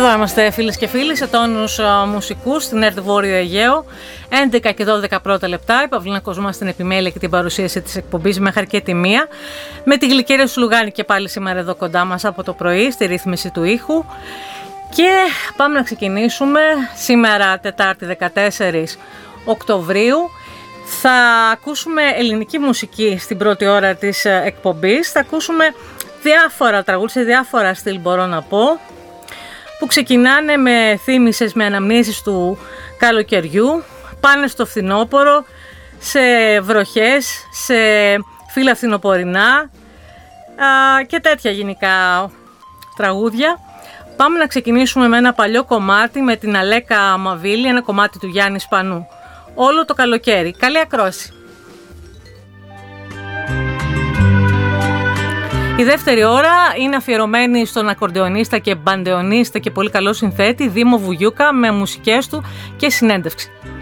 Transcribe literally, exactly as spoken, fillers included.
Εδώ είμαστε φίλες και φίλοι σε τόνους uh, μουσικούς στην ΕΡΤ Βόρειο Αιγαίο. έντεκα και δώδεκα πρώτα λεπτά. Η Παυλίνα Κοσμά στην επιμέλεια και την παρουσίαση της εκπομπής μέχρι και τη μία. Με τη Γλυκέρια Σουλουγάνη και πάλι σήμερα εδώ κοντά μας από το πρωί στη ρύθμιση του ήχου. Και πάμε να ξεκινήσουμε σήμερα Τετάρτη δεκατέσσερις Οκτωβρίου. Θα ακούσουμε ελληνική μουσική στην πρώτη ώρα της εκπομπής. Θα ακούσουμε διάφορα τραγούδια, σε διάφορα στυλ μπορώ να πω, που ξεκινάνε με θύμησες, με αναμνήσεις του καλοκαιριού, πάνε στο φθινόπωρο, σε βροχές, σε φύλλα φθινοπορεινά και τέτοια γενικά τραγούδια. Πάμε να ξεκινήσουμε με ένα παλιό κομμάτι με την Αλέκα Μαβίλη, ένα κομμάτι του Γιάννη Σπανού. Όλο το καλοκαίρι. Καλή ακρόαση. Η δεύτερη ώρα είναι αφιερωμένη στον ακορντεονίστα και μπαντεονίστα και πολύ καλό συνθέτη Δήμο Βουγιούκα με μουσικές του και συνέντευξη.